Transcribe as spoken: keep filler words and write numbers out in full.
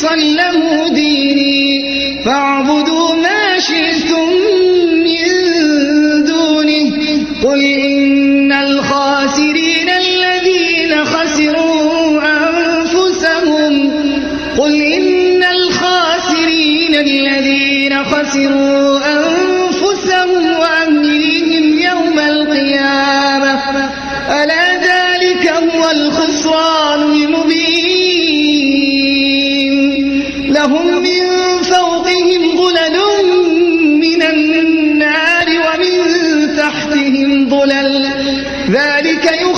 مخلصا له ديني فاعبدوا ما شئتم من دونه قل إن الخاسرين الذين خسروا أنفسهم قل إن الخاسرين الذين خسروا أنفسهم وأهليهم يوم القيامة ألا